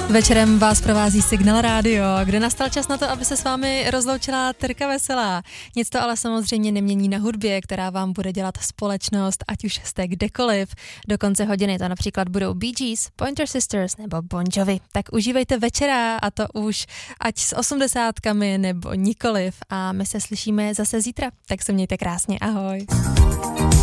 Večerem vás provází Signál Radio, kde nastal čas na to, aby se s vámi rozloučila Terka Veselá. Nic to ale samozřejmě nemění na hudbě, která vám bude dělat společnost, ať už jste kdekoliv. Do konce hodiny to například budou Bee Gees, Pointer Sisters nebo Bon Jovi. Tak užívejte večera, a to už ať s 80kami nebo nikoliv. A my se slyšíme zase zítra, tak se mějte krásně, ahoj.